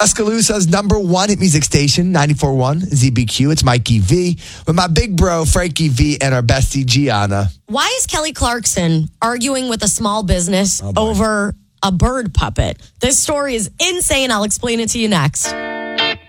Tuscaloosa's number one hit music station, 94.1 ZBQ. It's Mikey V with my big bro, Frankie V, and our bestie, Gianna. Why is Kelly Clarkson arguing with a small business over a bird puppet? This story is insane. I'll explain it to you next.